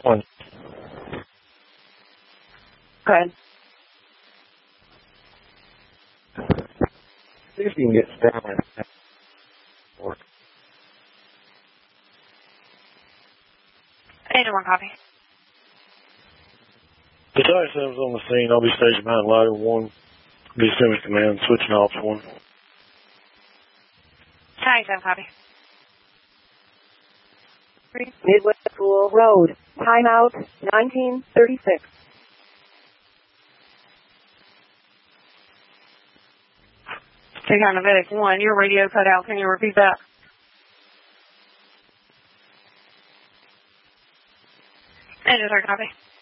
One. Good. See if you can get down. Agent 1, copy. The Tiger 7's on the scene. I'll be stationed behind ladder 1. Be assuming command. Switching off 1. Tiger 7, copy. Midwest School Road. Timeout 1936. Take on Medic 1. Your radio cut out. Can you repeat that? Agent 3, copy.